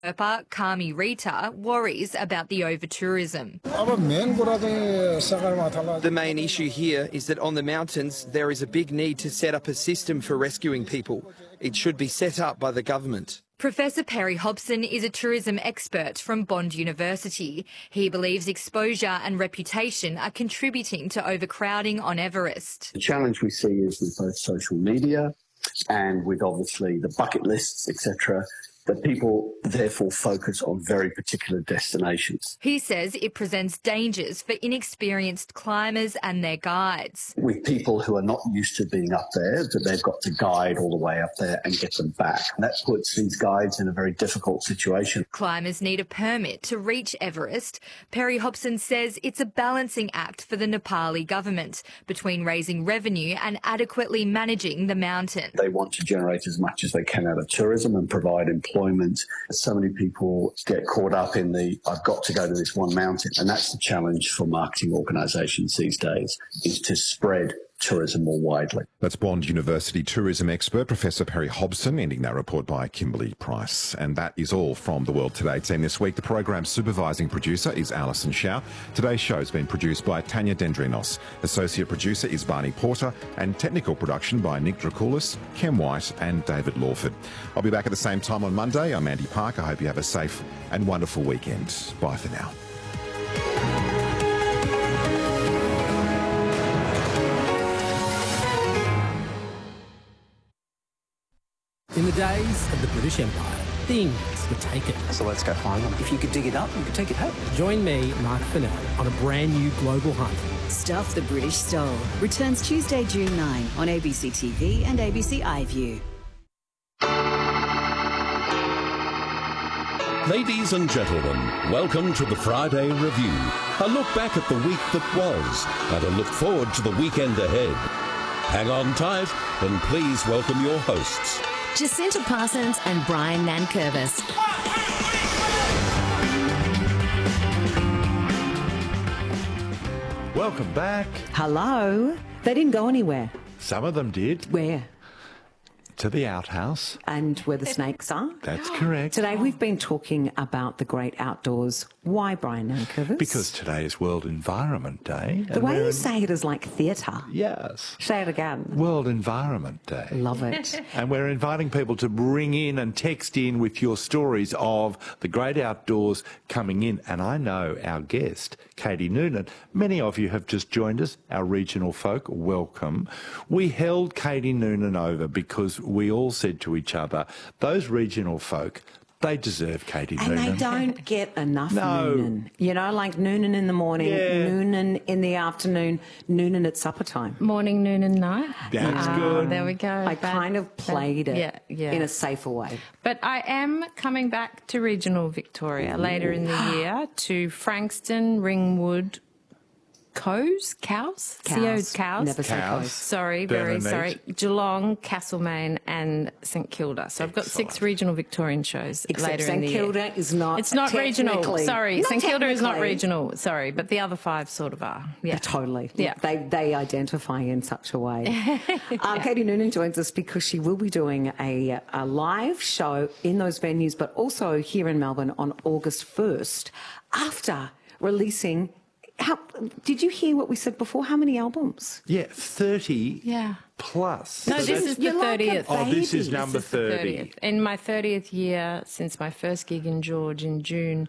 Sherpa Kami Rita worries about the over-tourism. The main issue here is that on the mountains there is a big need to set up a system for rescuing people. It should be set up by the government. Professor Perry Hobson is a tourism expert from Bond University. He believes exposure and reputation are contributing to overcrowding on Everest. The challenge we see is with both social media and with obviously the bucket lists, etc., that people therefore focus on very particular destinations. He says it presents dangers for inexperienced climbers and their guides. With people who are not used to being up there, that they've got to guide all the way up there and get them back. And that puts these guides in a very difficult situation. Climbers need a permit to reach Everest. Perry Hobson says it's a balancing act for the Nepali government between raising revenue and adequately managing the mountain. They want to generate as much as they can out of tourism and provide employment. So many people get caught up in I've got to go to this one mountain. And that's the challenge for marketing organisations these days, is to spread tourism more widely. That's Bond University tourism expert Professor Perry Hobson, ending that report by Kimberly Price. And that is all from The World Today team this week. The program's supervising producer is Alison Shaw. Today's show has been produced by Tanya Dendrinos. Associate producer is Barney Porter, and technical production by Nick Dracoulis, Ken White and David Lawford. I'll be back at the same time on Monday. I'm Andy Park. I hope you have a safe and wonderful weekend. Bye for now. In the days of the British Empire, things were taken. So let's go find them. If you could dig it up, you could take it home. Join me, Mark Fennell, on a brand new global hunt. Stuff the British Stole returns Tuesday, June 9 on ABC TV and ABC iView. Ladies and gentlemen, welcome to the Friday Review. A look back at the week that was and a look forward to the weekend ahead. Hang on tight and please welcome your hosts, Jacinta Parsons and Brian Nankervis. Welcome back. Hello. They didn't go anywhere. Some of them did. Where? To the outhouse. And where the snakes are? That's correct. Today we've been talking about the great outdoors. Why, Brian Nankervis? Because today is World Environment Day. The way you say it is like theatre. Yes. Say it again. World Environment Day. Love it. And we're inviting people to bring in and text in with your stories of the great outdoors coming in. And I know our guest, Katie Noonan, many of you have just joined us, our regional folk. Welcome. We held Katie Noonan over because we all said to each other, those regional folk, they deserve Katie Noonan. And they don't get enough Noonan. You know, like Noonan in the morning, Noonan in the afternoon, Noonan at supper time. Morning, noon and night. That's good. There we go. I kind of played it in a safer way. But I am coming back to regional Victoria later in the year to Frankston, Ringwood, Cows. Never say Cows. Sorry, very sorry. Geelong, Castlemaine and St Kilda. So I've got 6 regional Victorian shows later in the year. St Kilda is not. It's not regional. Sorry, St Kilda is not technically. regional. Sorry, but the other 5 sort of are. Yeah, Totally. Yeah. They identify in such a way. Katie Noonan joins us because she will be doing a live show in those venues, but also here in Melbourne on August 1st after releasing. Did you hear what we said before? How many albums? Yeah, 30 plus. No, this is the 30th. Oh, this is number 30. In my 30th year since my first gig in George in June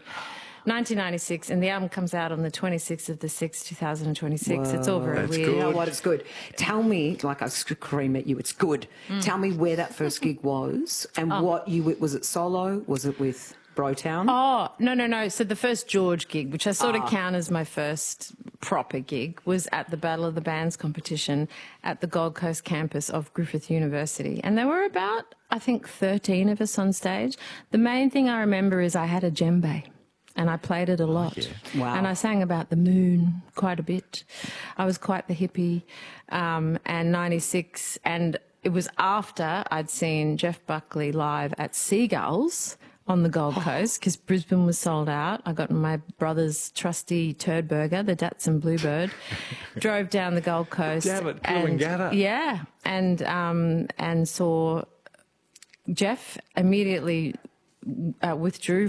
1996, and the album comes out on the 26th of the 6th, 2026. Whoa, it's all very weird. You know what? It's good. Tell me, like I scream at you, it's good. Tell me where that first gig was and was it solo? Was it with Brotown? Oh, no. So the first George gig, which I sort of count as my first proper gig, was at the Battle of the Bands competition at the Gold Coast campus of Griffith University. And there were about, I think, 13 of us on stage. The main thing I remember is I had a djembe. And I played it a lot. Wow. And I sang about the moon quite a bit. I was quite the hippie. And 96, and it was after I'd seen Jeff Buckley live at Seagulls on the Gold Coast, because Brisbane was sold out. I got my brother's trusty turd burger, the Datsun Bluebird, drove down the Gold Coast. Damn it, Coolangatta. Yeah, and saw Jeff immediately withdrew